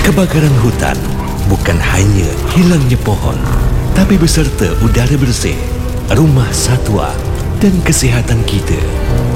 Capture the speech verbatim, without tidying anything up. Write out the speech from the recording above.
Kebakaran hutan bukan hanya hilangnya pohon, tapi beserta udara bersih, rumah satwa dan kesihatan kita.